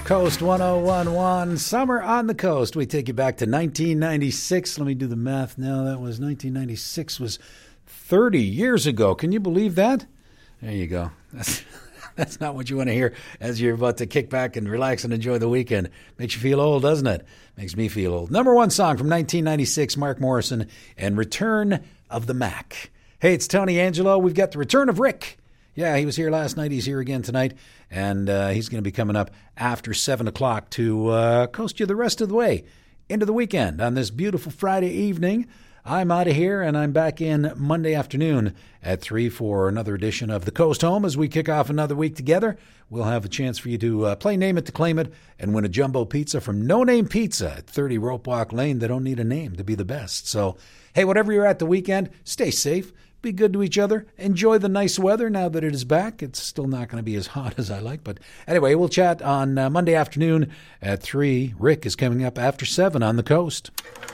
Coast 101.1, Summer on the Coast. We take you back to 1996. Let me do the math now. That was 1996 was 30 years ago. Can you believe that? There you go. That's not what you want to hear as you're about to kick back and relax and enjoy the weekend. Makes you feel old, doesn't it? Makes me feel old. Number one song from 1996, Mark Morrison and Return of the Mac. Hey, it's Tony Angelo. We've got the return of Rick. Yeah, he was here last night. He's here again tonight. And he's going to be coming up after 7 o'clock to coast you the rest of the way into the weekend on this beautiful Friday evening. I'm out of here, and I'm back in Monday afternoon at 3 for another edition of The Coast Home. As we kick off another week together, we'll have a chance for you to play Name It to Claim It and win a jumbo pizza from No Name Pizza at 30 Rope Walk Lane. They don't need a name to be the best. So, hey, whatever you're at the weekend, stay safe. Be good to each other. Enjoy the nice weather now that it is back. It's still not going to be as hot as I like. But anyway, we'll chat on Monday afternoon at 3. Rick is coming up after 7 on the coast.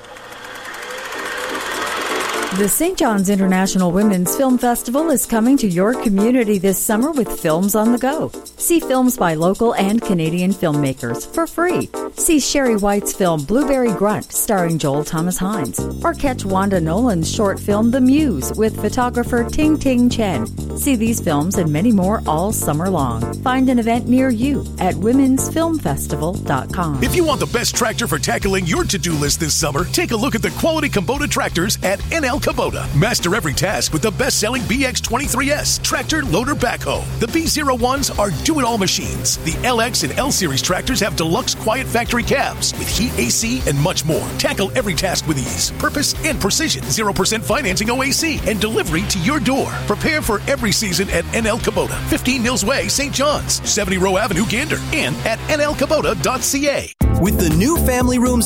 The St. John's International Women's Film Festival is coming to your community this summer with Films on the Go. See films by local and Canadian filmmakers for free. See Sherry White's film Blueberry Grunt starring Joel Thomas Hines. Or catch Wanda Nolan's short film The Muse with photographer Ting Ting Chen. See these films and many more all summer long. Find an event near you at womensfilmfestival.com. If you want the best tractor for tackling your to-do list this summer, take a look at the quality Kubota tractors at NL Kubota. Master every task with the best-selling BX23S tractor loader backhoe. The B01s are do-it-all machines. The LX and L Series tractors have deluxe quiet factory cabs with heat, AC, and much more. Tackle every task with ease, purpose, and precision. 0% financing OAC and delivery to your door. Prepare for every season at NL Kubota. 15 Mills Way, St. John's, 70 Row Avenue, Gander, and at nlkubota.ca. With the new family rooms